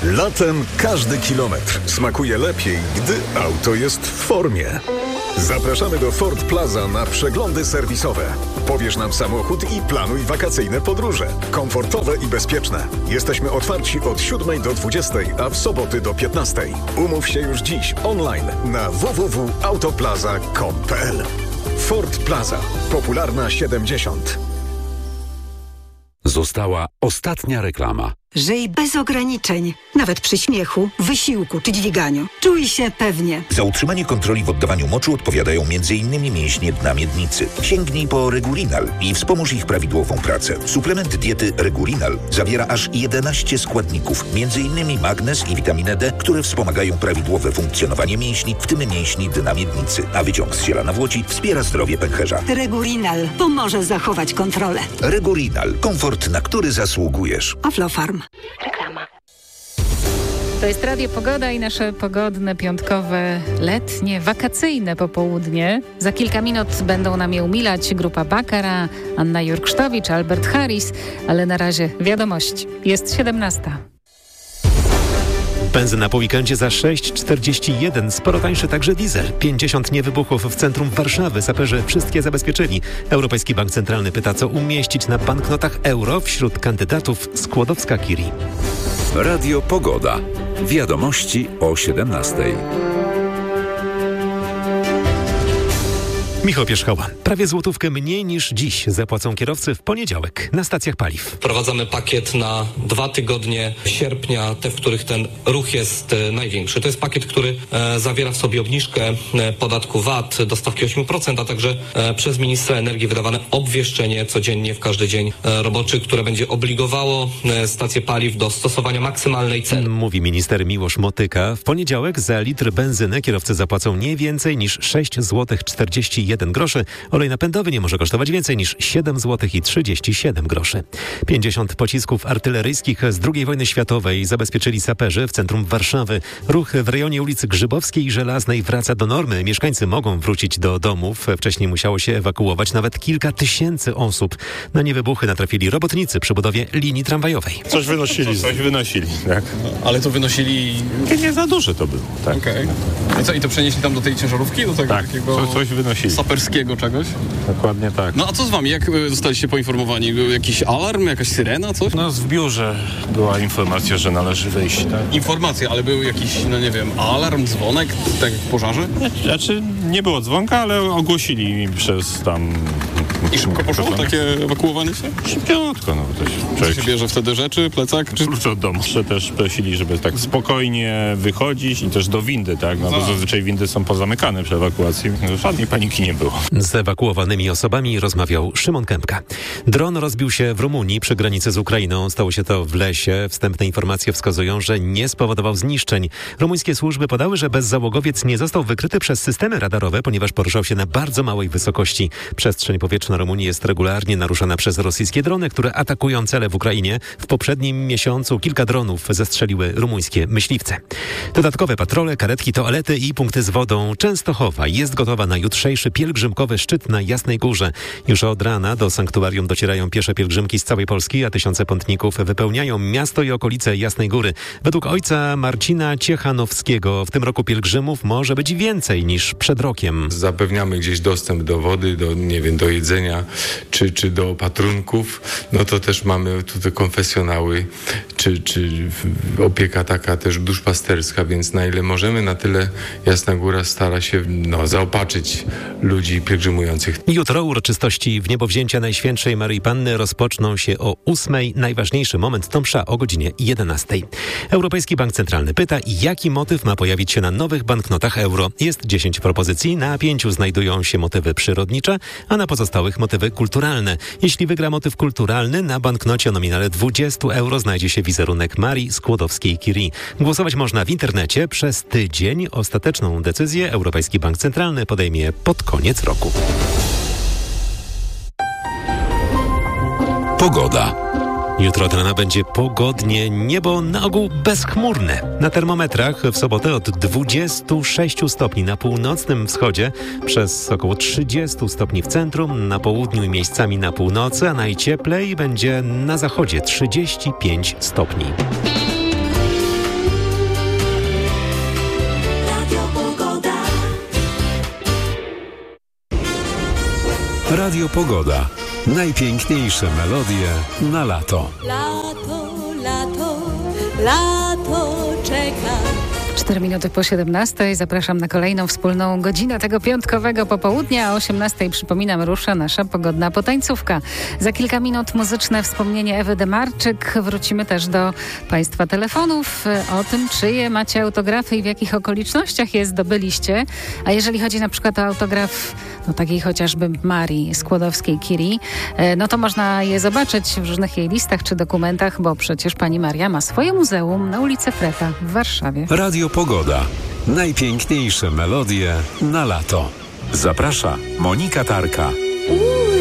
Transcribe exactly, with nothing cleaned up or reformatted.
Latem każdy kilometr smakuje lepiej, gdy auto jest w formie. Zapraszamy do Ford Plaza na przeglądy serwisowe. Pobierz nam samochód i planuj wakacyjne podróże. Komfortowe i bezpieczne. Jesteśmy otwarci od siódmej do dwudziestej, a w soboty do piętnastej. Umów się już dziś online na w w w kropka autoplaza kropka com kropka p l. Ford Plaza. Popularna siedemdziesiąt. Została ostatnia reklama. Żyj bez ograniczeń, nawet przy śmiechu, wysiłku czy dźwiganiu. Czuj się pewnie. Za utrzymanie kontroli w oddawaniu moczu odpowiadają między innymi mięśnie dna miednicy. Sięgnij po Regurinal i wspomóż ich prawidłową pracę. Suplement diety Regurinal zawiera aż jedenaście składników, między innymi magnez i witaminę D, które wspomagają prawidłowe funkcjonowanie mięśni, w tym mięśni dna miednicy. A wyciąg z ziela nawłoci wspiera zdrowie pęcherza. Regurinal pomoże zachować kontrolę. Regurinal. Komfort, na który zasługujesz. Aflofarm. Reklama. To jest Radio Pogoda i nasze pogodne, piątkowe, letnie, wakacyjne popołudnie. Za kilka minut będą nam je umilać grupa Bakara, Anna Jurksztowicz, Albert Harris, ale na razie wiadomości. Jest siedemnasta. Benzyna po weekendzie za sześć czterdzieści jeden. Sporo tańszy także diesel. pięćdziesiąt niewybuchów w centrum Warszawy. Saperzy wszystkie zabezpieczyli. Europejski Bank Centralny pyta, co umieścić na banknotach euro. Wśród kandydatów Skłodowska-Curie. Radio Pogoda. Wiadomości o siedemnastej. Michał Pierzchała. Prawie złotówkę mniej niż dziś zapłacą kierowcy w poniedziałek na stacjach paliw. Wprowadzamy pakiet na dwa tygodnie sierpnia, te, w których ten ruch jest e, największy. To jest pakiet, który e, zawiera w sobie obniżkę e, podatku V A T do stawki osiem procent, a także e, przez ministra energii wydawane obwieszczenie codziennie w każdy dzień e, roboczy, które będzie obligowało e, stacje paliw do stosowania maksymalnej ceny. Mówi minister Miłosz Motyka. W poniedziałek za litr benzyny kierowcy zapłacą nie więcej niż sześć złotych czterdzieści jeden groszy. Olej napędowy nie może kosztować więcej niż siedem złotych trzydzieści siedem groszy. pięćdziesiąt pocisków artyleryjskich z drugiej wojny światowej zabezpieczyli saperzy w centrum Warszawy. Ruch w rejonie ulicy Grzybowskiej i Żelaznej wraca do normy. Mieszkańcy mogą wrócić do domów. Wcześniej musiało się ewakuować nawet kilka tysięcy osób. Na niewybuchy natrafili robotnicy przy budowie linii tramwajowej. Coś wynosili. Coś wynosili, tak. No, ale to wynosili... Nie, nie za duże to było, tak. Okej. Okay. I co, i to przenieśli tam do tej ciężarówki? Do tego tak, takiego co, coś wynosili. Saperskiego czegoś? Dokładnie tak. No a co z wami? Jak zostaliście poinformowani? Był jakiś alarm, jakaś syrena, coś? No w biurze była informacja, że należy wyjść, tak. Informacja, ale był jakiś, no nie wiem, alarm, dzwonek, tak jak w pożarze? Znaczy nie było dzwonka, ale ogłosili mi przez tam... I szybko poszło takie ewakuowanie się? Szybciutko, no. Co się bierze wtedy rzeczy, plecak? Czy... Klucze od domu. Jeszcze też prosili, żeby tak spokojnie wychodzić i też do windy, tak? No bo zazwyczaj windy są pozamykane przy ewakuacji. Żadnej paniki nie było. Z ewakuowanymi osobami rozmawiał Szymon Kępka. Dron rozbił się w Rumunii przy granicy z Ukrainą. Stało się to w lesie. Wstępne informacje wskazują, że nie spowodował zniszczeń. Rumuńskie służby podały, że bezzałogowiec nie został wykryty przez systemy radarowe, ponieważ poruszał się na bardzo małej wysokości. Przestrzeń powietrzna Rumunii jest regularnie naruszana przez rosyjskie drony, które atakują cele w Ukrainie. W poprzednim miesiącu kilka dronów zestrzeliły rumuńskie myśliwce. Dodatkowe patrole, karetki, toalety i punkty z wodą. Częstochowa jest gotowa na jutrzejszy pielgrzymkowy szczyt na Jasnej Górze. Już od rana do sanktuarium docierają piesze pielgrzymki z całej Polski, a tysiące pątników wypełniają miasto i okolice Jasnej Góry. Według ojca Marcina Ciechanowskiego w tym roku pielgrzymów może być więcej niż przed rokiem. Zapewniamy gdzieś dostęp do wody, do, nie wiem, do jedzenia, czy, czy do opatrunków. No to też mamy tutaj konfesjonały, czy, czy opieka taka też duszpasterska, więc na ile możemy, na tyle Jasna Góra stara się no, zaopatrzyć ludzi pielgrzymujących. Jutro uroczystości w niebowzięcia Najświętszej Maryi Panny rozpoczną się o ósmej. Najważniejszy moment to msza o godzinie jedenastej. Europejski Bank Centralny pyta, jaki motyw ma pojawić się na nowych banknotach euro. Jest dziesięć propozycji, na pięciu znajdują się motywy przyrodnicze, a na pozostałych motywy kulturalne. Jeśli wygra motyw kulturalny, na banknocie o nominale dwadzieścia euro znajdzie się wizerunek Marii Skłodowskiej-Curie. Głosować można w internecie przez tydzień. Ostateczną decyzję Europejski Bank Centralny podejmie pod koniec roku. Pogoda. Jutro od rana będzie pogodnie, niebo na ogół bezchmurne. Na termometrach w sobotę od dwudziestu sześciu stopni na północnym wschodzie, przez około trzydziestu stopni w centrum, na południu i miejscami na północy, a najcieplej będzie na zachodzie trzydzieści pięć stopni. Radio Pogoda. Najpiękniejsze melodie na lato. Lato, lato, lato czeka. cztery minuty po siedemnastej. Zapraszam na kolejną wspólną godzinę tego piątkowego popołudnia. A o osiemnastej, przypominam, rusza nasza pogodna potańcówka. Za kilka minut muzyczne wspomnienie Ewy Demarczyk. Wrócimy też do Państwa telefonów. O tym, czyje macie autografy i w jakich okolicznościach je zdobyliście. A jeżeli chodzi na przykład o autograf no takiej chociażby Marii Skłodowskiej-Curie, no to można je zobaczyć w różnych jej listach czy dokumentach, bo przecież pani Maria ma swoje muzeum na ulicy Freta w Warszawie. Radio Pogoda. Najpiękniejsze melodie na lato. Zaprasza Monika Tarka.